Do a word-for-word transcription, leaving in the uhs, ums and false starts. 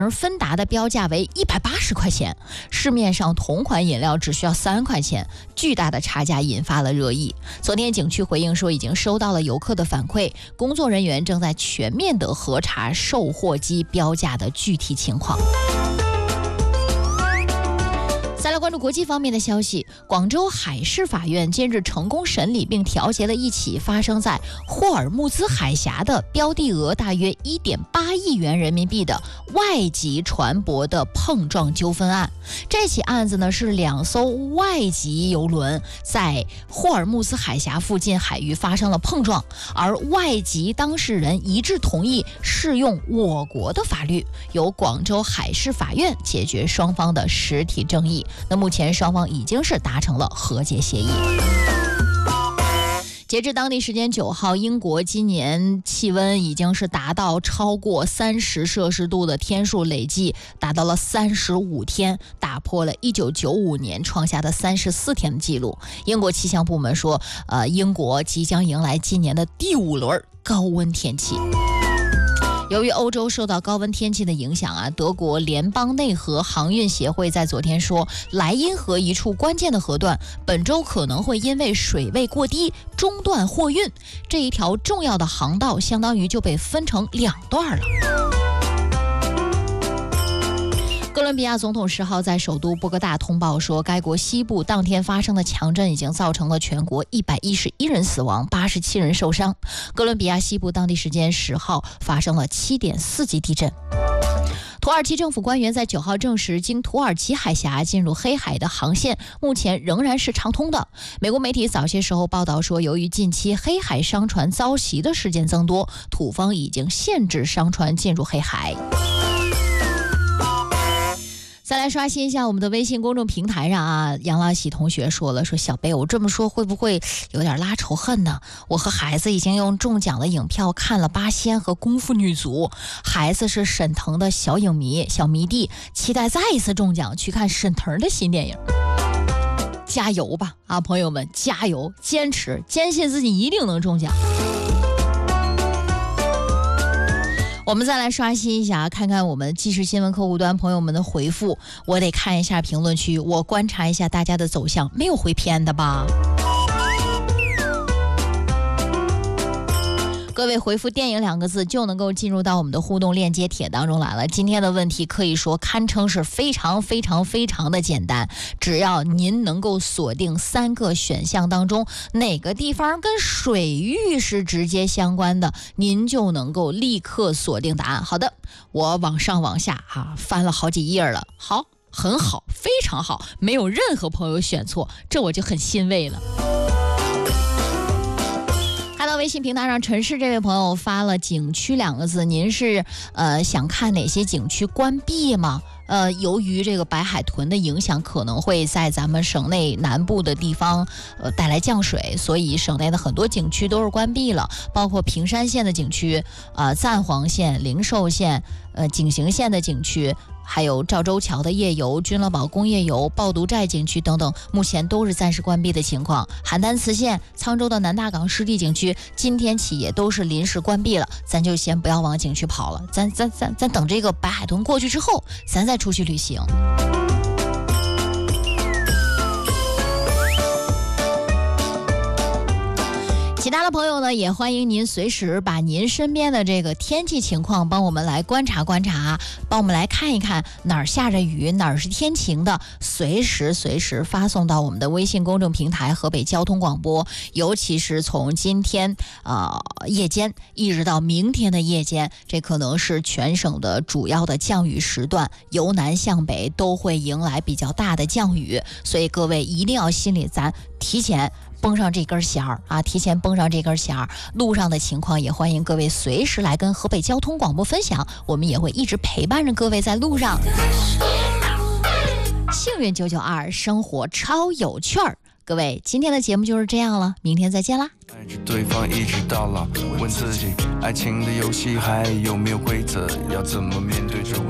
而芬达的标价为一百八十块钱，市面上同款饮料只需要三块钱，巨大的差价引发了热议。昨天景区回应说，已经收到了游客的反馈，工作人员正在全面的核查售货机标价的具体情况。再来关注国际方面的消息，广州海事法院近日成功审理并调解了一起发生在霍尔木兹海峡的标的额大约 一点八亿元人民币的外籍船舶的碰撞纠纷案。这起案子呢是两艘外籍游轮在霍尔木兹海峡附近海域发生了碰撞，而外籍当事人一致同意适用我国的法律，由广州海事法院解决双方的实体争议。那目前双方已经是达成了和解协议。截至当地时间九号，英国今年气温已经是达到超过三十摄氏度的天数，累计达到了三十五天，打破了一九九五年创下的三十四天的记录。英国气象部门说，呃，英国即将迎来今年的第五轮高温天气。由于欧洲受到高温天气的影响啊，德国联邦内河航运协会在昨天说，莱茵河一处关键的河段本周可能会因为水位过低中断货运，这一条重要的航道相当于就被分成两段了。哥伦比亚总统十号在首都波哥大通报说，该国西部当天发生的强震已经造成了全国一百一十一人死亡，八十七人受伤。哥伦比亚西部当地时间十号发生了 七点四级地震。土耳其政府官员在九号证实，经土耳其海峡进入黑海的航线目前仍然是畅通的。美国媒体早些时候报道说，由于近期黑海商船遭袭的事件增多，土方已经限制商船进入黑海。再来刷新一下我们的微信公众平台上啊，杨老喜同学说了，说小贝，我这么说会不会有点拉仇恨呢？我和孩子已经用中奖的影票看了八仙和功夫女足，孩子是沈腾的小影迷小迷弟，期待再一次中奖去看沈腾的新电影。加油吧啊，朋友们，加油，坚持，坚信自己一定能中奖。我们再来刷新一下，看看我们即时新闻客户端朋友们的回复。我得看一下评论区，我观察一下大家的走向，没有回偏的吧？各位回复电影两个字就能够进入到我们的互动链接帖当中来了。今天的问题可以说堪称是非常非常非常的简单，只要您能够锁定三个选项当中哪个地方跟水域是直接相关的，您就能够立刻锁定答案。好的，我往上往下啊翻了好几页了，好，很好，非常好，没有任何朋友选错，这我就很欣慰了。看到微信平台上陈氏这位朋友发了景区两个字，您是呃想看哪些景区关闭吗？呃，由于这个白海豚的影响，可能会在咱们省内南部的地方呃带来降水，所以省内的很多景区都是关闭了，包括平山县的景区、呃赞皇县、灵寿县、呃景行县的景区，还有赵州桥的夜游、君乐堡工业游、抱犊寨景区等等，目前都是暂时关闭的情况。邯郸磁县、沧州的南大港湿地景区今天起也都是临时关闭了，咱就先不要往景区跑了，咱咱咱咱等这个白海豚过去之后，咱再出去旅行。其他的朋友呢，也欢迎您随时把您身边的这个天气情况帮我们来观察观察，帮我们来看一看哪儿下着雨，哪儿是天晴的，随时随时发送到我们的微信公众平台河北交通广播。尤其是从今天呃夜间一直到明天的夜间，这可能是全省的主要的降雨时段，由南向北都会迎来比较大的降雨，所以各位一定要心里咱提前绷上这根弦儿啊！提前绷上这根弦儿，路上的情况也欢迎各位随时来跟河北交通广播分享，我们也会一直陪伴着各位在路上。幸运九九二，生活超有趣儿。各位，今天的节目就是这样了，明天再见啦。爱着对方一直到老，问自己爱情的游戏还有没有规则，要怎么面对着